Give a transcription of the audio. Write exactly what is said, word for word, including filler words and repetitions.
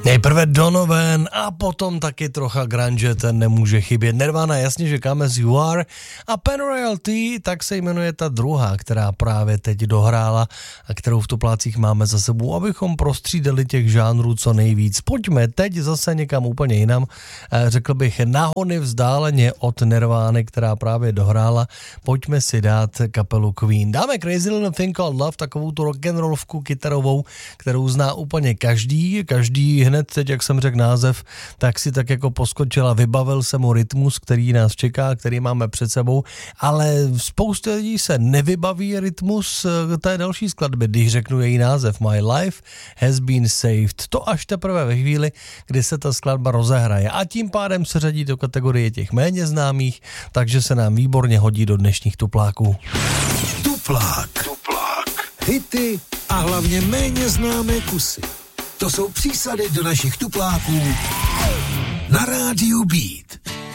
Nejprve Donovan a potom taky trocha grunge, ten nemůže chybět. Nirvana, jasně, že Come As You Are, a Pen Royalty, tak se jmenuje ta druhá, která právě teď dohrála a kterou v toplácích máme za sebou, abychom prostřídali těch žánrů co nejvíc. Pojďme teď zase někam úplně jinam, řekl bych nahony vzdáleně od Nirvány, která právě dohrála. Pojďme si dát kapelu Queen. Dáme Crazy Little Thing Called Love, takovou tu rock'n'rollovku kytarovou, kterou zná úplně každý, každý hned teď, jak jsem řekl název, tak si tak jako poskočila, vybavil se mu rytmus, který nás čeká, který máme před sebou, ale spousta lidí se nevybaví rytmus té další skladby, když řeknu její název My Life Has Been Saved. To až teprve ve chvíli, kdy se ta skladba rozehraje a tím pádem se řadí do kategorie těch méně známých, takže se nám výborně hodí do dnešních tupláků. Tuplák. Tuplák. Hity a hlavně méně známé kusy. To jsou přísady do našich tupláků na rádiu Beat.